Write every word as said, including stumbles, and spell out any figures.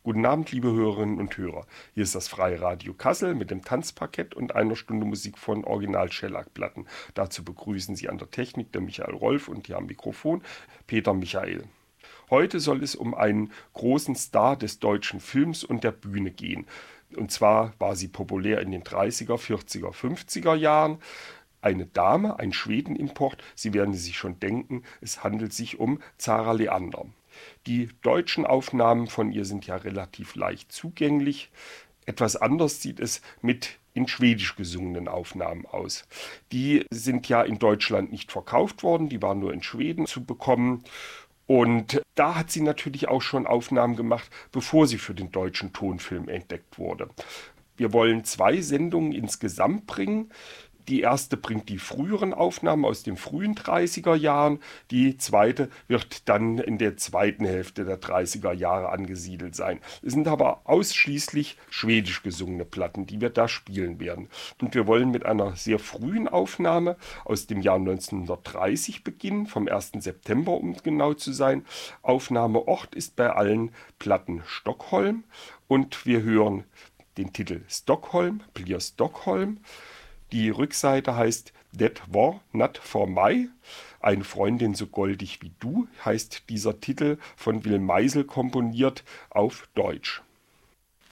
Guten Abend, liebe Hörerinnen und Hörer. Hier ist das Freie Radio Kassel mit dem Tanzparkett und einer Stunde Musik von Original-Schellack-Platten. Dazu begrüßen Sie an der Technik der Michael Rolf und hier am Mikrofon Peter Michael. Heute soll es um einen großen Star des deutschen Films und der Bühne gehen. Und zwar war sie populär in den dreißiger, vierziger, fünfziger Jahren. Eine Dame, ein Schwedenimport, Sie werden sich schon denken, es handelt sich um Zarah Leander. Die deutschen Aufnahmen von ihr sind ja relativ leicht zugänglich. Etwas anders sieht es mit in Schwedisch gesungenen Aufnahmen aus. Die sind ja in Deutschland nicht verkauft worden, die waren nur in Schweden zu bekommen. Und da hat sie natürlich auch schon Aufnahmen gemacht, bevor sie für den deutschen Tonfilm entdeckt wurde. Wir wollen zwei Sendungen insgesamt bringen. Die erste bringt die früheren Aufnahmen aus den frühen dreißiger Jahren. Die zweite wird dann in der zweiten Hälfte der dreißiger Jahre angesiedelt sein. Es sind aber ausschließlich schwedisch gesungene Platten, die wir da spielen werden. Und wir wollen mit einer sehr frühen Aufnahme aus dem Jahr neunzehnhundertdreißig beginnen, vom ersten September, um genau zu sein. Aufnahmeort ist bei allen Platten Stockholm und wir hören den Titel Stockholm, Blir Stockholm. Die Rückseite heißt Det var natt för mig. Eine Freundin so goldig wie du heißt dieser Titel, von Will Meisel komponiert auf Deutsch.